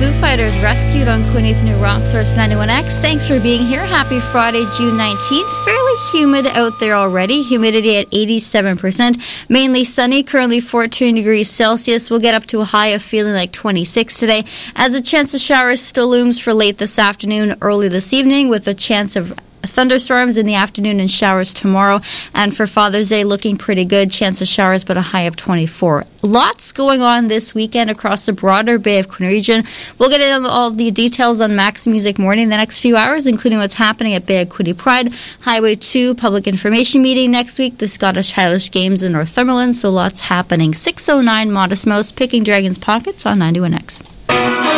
Foo Fighters rescued on Quinny's new rock source 91X. Thanks for being here. Happy Friday, June 19th. Fairly humid out there already. Humidity at 87%. Mainly sunny. Currently 14 degrees Celsius. We'll get up to a high of feeling like 26 today. As a chance of showers still looms for late this afternoon, early this evening, with a chance of thunderstorms in the afternoon and showers tomorrow. And for Father's Day, looking pretty good. Chance of showers, but a high of 24. Lots going on this weekend across the broader Bay of Quinte region. We'll get into all the details on Max Music Morning in the next few hours, including what's happening at Bay of Quinte Pride, Highway 2 Public Information Meeting next week, the Scottish Highland Games in Northumberland. So lots happening. 6:09 Modest Mouse, Picking Dragon's Pockets on 91X.